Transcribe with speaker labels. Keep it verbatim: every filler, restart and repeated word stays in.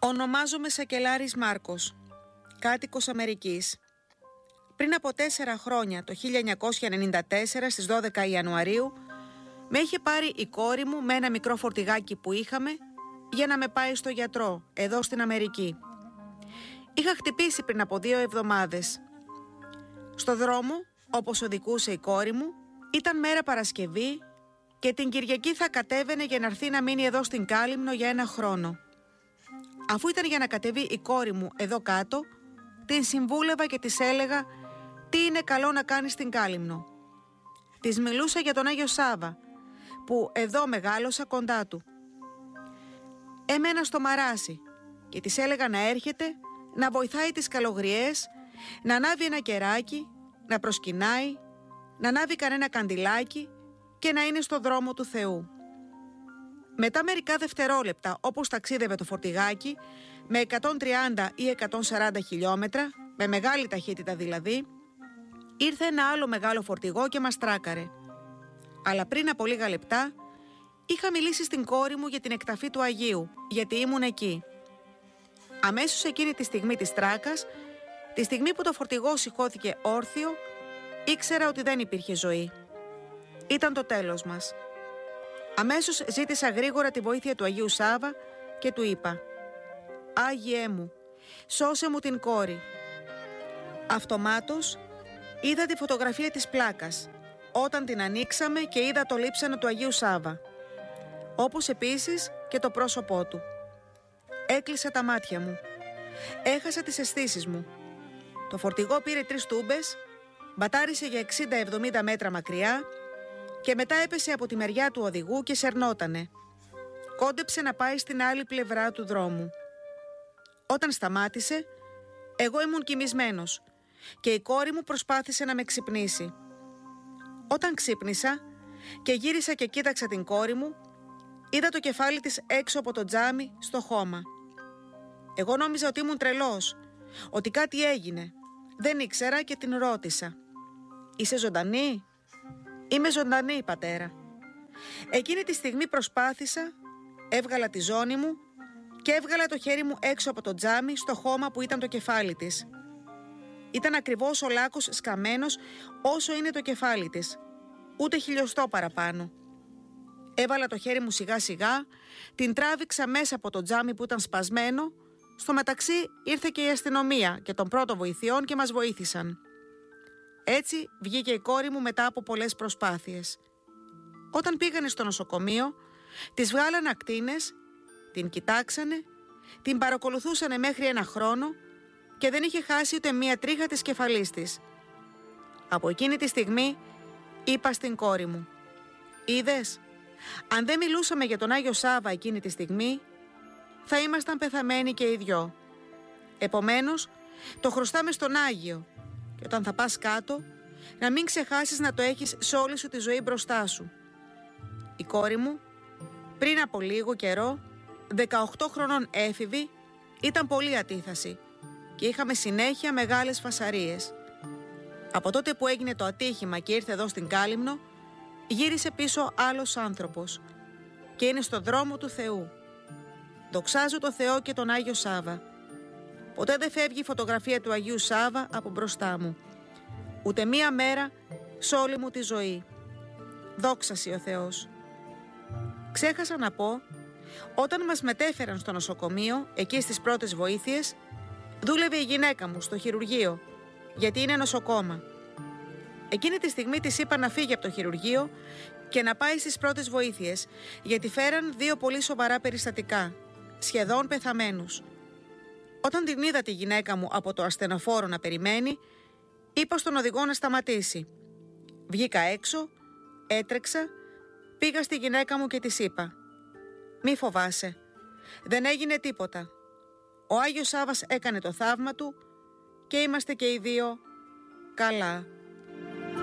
Speaker 1: Ονομάζομαι Σακελάρης Μάρκος, κάτοικος Αμερικής. Πριν από τέσσερα χρόνια, το χίλια εννιακόσια ενενήντα τέσσερα, στις δώδεκα Ιανουαρίου, με είχε πάρει η κόρη μου με ένα μικρό φορτηγάκι που είχαμε για να με πάει στο γιατρό, εδώ στην Αμερική. Είχα χτυπήσει πριν από δύο εβδομάδες. Στο δρόμο, όπως οδηγούσε η κόρη μου, ήταν μέρα Παρασκευή και την Κυριακή θα κατέβαινε για να έρθει να μείνει εδώ στην Κάλυμνο για ένα χρόνο. Αφού ήταν για να κατεβεί η κόρη μου εδώ κάτω, την συμβούλευα και της έλεγα τι είναι καλό να κάνει στην Κάλυμνο. Της μιλούσα για τον Άγιο Σάβα, που εδώ μεγάλωσα κοντά του. Έμενα στο Μαράσι και της έλεγα να έρχεται, να βοηθάει τις καλογριές, να ανάβει ένα κεράκι, να προσκυνάει, να ανάβει κανένα καντιλάκι και να είναι στο δρόμο του Θεού. Μετά μερικά δευτερόλεπτα, όπως ταξίδευε το φορτηγάκι, με εκατόν τριάντα ή εκατόν σαράντα χιλιόμετρα, με μεγάλη ταχύτητα δηλαδή, ήρθε ένα άλλο μεγάλο φορτηγό και μας τράκαρε. Αλλά πριν από λίγα λεπτά, είχα μιλήσει στην κόρη μου για την εκταφή του Αγίου, γιατί ήμουν εκεί. Αμέσως εκείνη τη στιγμή της τράκας, τη στιγμή που το φορτηγό σηκώθηκε όρθιο, ήξερα ότι δεν υπήρχε ζωή. Ήταν το τέλος μας. Αμέσως ζήτησα γρήγορα τη βοήθεια του Αγίου Σάβα και του είπα «Άγιέ μου, σώσε μου την κόρη». Αυτομάτως είδα τη φωτογραφία της πλάκας όταν την ανοίξαμε και είδα το λείψανο του Αγίου Σάβα, όπως επίσης και το πρόσωπό του. Έκλεισα τα μάτια μου. Έχασα τις αισθήσεις μου. Το φορτηγό πήρε τρεις τούμπες, μπατάρισε για εξήντα με εβδομήντα μέτρα μακριά και μετά έπεσε από τη μεριά του οδηγού και σερνότανε. Κόντεψε να πάει στην άλλη πλευρά του δρόμου. Όταν σταμάτησε, εγώ ήμουν κοιμισμένος και η κόρη μου προσπάθησε να με ξυπνήσει. Όταν ξύπνησα και γύρισα και κοίταξα την κόρη μου, είδα το κεφάλι της έξω από το τζάμι στο χώμα. Εγώ νόμιζα ότι ήμουν τρελός, ότι κάτι έγινε. Δεν ήξερα και την ρώτησα «Είσαι ζωντανή?» «Είμαι ζωντανή, πατέρα». Εκείνη τη στιγμή προσπάθησα, έβγαλα τη ζώνη μου και έβγαλα το χέρι μου έξω από το τζάμι στο χώμα που ήταν το κεφάλι της. Ήταν ακριβώς ο λάκκος σκαμμένος όσο είναι το κεφάλι της, ούτε χιλιοστό παραπάνω. Έβαλα το χέρι μου σιγά σιγά, την τράβηξα μέσα από το τζάμι που ήταν σπασμένο. Στο μεταξύ ήρθε και η αστυνομία και των πρώτων βοηθειών και μας βοήθησαν. Έτσι βγήκε η κόρη μου μετά από πολλές προσπάθειες. Όταν πήγανε στο νοσοκομείο, της βγάλανε ακτίνες, την κοιτάξανε, την παρακολουθούσανε μέχρι ένα χρόνο και δεν είχε χάσει ούτε μία τρίχα της κεφαλής της. Από εκείνη τη στιγμή είπα στην κόρη μου «Είδες, αν δεν μιλούσαμε για τον Άγιο Σάβα εκείνη τη στιγμή, θα ήμασταν πεθαμένοι και οι δυο. Επομένως, το χρωστάμε στον Άγιο και όταν θα πας κάτω, να μην ξεχάσεις να το έχεις σε όλη σου τη ζωή μπροστά σου». Η κόρη μου, πριν από λίγο καιρό, δεκαοκτώ χρονών έφηβη, ήταν πολύ ατίθαση και είχαμε συνέχεια μεγάλες φασαρίες. Από τότε που έγινε το ατύχημα και ήρθε εδώ στην Κάλυμνο, γύρισε πίσω άλλος άνθρωπος και είναι στο δρόμο του Θεού. Δοξάζω το Θεό και τον Άγιο Σάβα. Ποτέ δεν φεύγει η φωτογραφία του Αγίου Σάβα από μπροστά μου. Ούτε μία μέρα σε όλη μου τη ζωή. Δόξαση ο Θεός. Ξέχασα να πω, όταν μας μετέφεραν στο νοσοκομείο, εκεί στις πρώτες βοήθειες, δούλευε η γυναίκα μου στο χειρουργείο, γιατί είναι νοσοκόμα. Εκείνη τη στιγμή της είπα να φύγει από το χειρουργείο και να πάει στις πρώτες βοήθειες, γιατί φέραν δύο πολύ σοβαρά περιστατικά, σχεδόν πεθαμένους. Όταν την είδα τη γυναίκα μου από το ασθενοφόρο να περιμένει, είπα στον οδηγό να σταματήσει. Βγήκα έξω, έτρεξα, πήγα στη γυναίκα μου και της είπα «Μη φοβάσαι, δεν έγινε τίποτα. Ο Άγιος Σάββας έκανε το θαύμα του και είμαστε και οι δύο καλά».